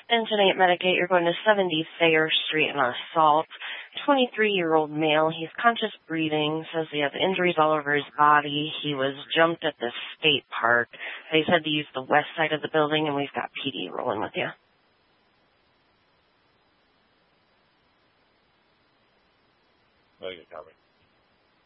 Engine 8 Medic 8, you're going to 70 Thayer Street, an assault. 23-year-old male. He's conscious breathing. Says he has injuries all over his body. He was jumped at the state park. They said to use the west side of the building, and we've got PD rolling with you. Okay, copy.